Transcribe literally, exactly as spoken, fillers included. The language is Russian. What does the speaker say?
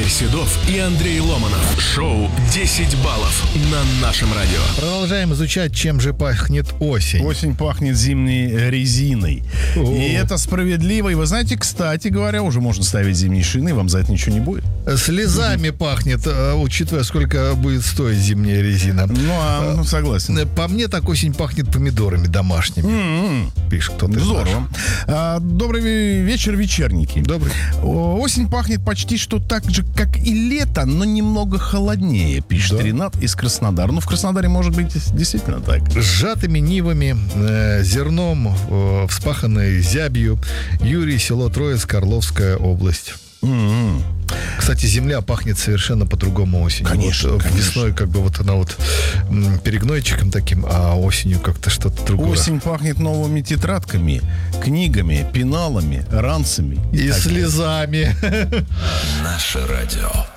Игорь Седов и Андрей Ломанов. Шоу «десять баллов» на нашем радио. Продолжаем изучать, чем же пахнет осень. Осень пахнет зимней резиной. О. И это справедливо. И вы знаете, кстати говоря, уже можно ставить зимние шины, вам за это ничего не будет. Слезами пахнет, э, учитывая, сколько будет стоить зимняя резина. Ну, а, ну, согласен. Э, По мне, так осень пахнет помидорами домашними. М-м. Пишет кто-то. Здорово. А, добрый вечер, вечерники. Добрый. О, осень пахнет почти что так же, как и лето, но немного холоднее, пишет Да. Ренат из Краснодара. Ну, в Краснодаре может быть действительно так. Сжатыми нивами, э, зерном, э, вспаханной зябью. Юрий, село Троицк, Орловская область. М-м. Кстати, земля пахнет совершенно по-другому осенью. Конечно, Вот, э, конечно. Весной как бы вот она вот м, перегнойчиком таким, а осенью как-то что-то другое. Осень пахнет новыми тетрадками, книгами, пеналами, ранцами. И так далее. слезами. Наше радио.